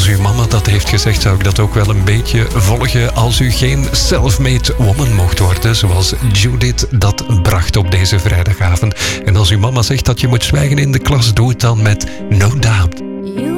uw mama dat heeft gezegd, zou ik dat ook wel een beetje volgen als u geen self-made woman mocht worden, zoals Judith dat bracht op deze vrijdagavond. En als uw mama zegt dat je moet zwijgen in de klas, doe het dan met No Doubt.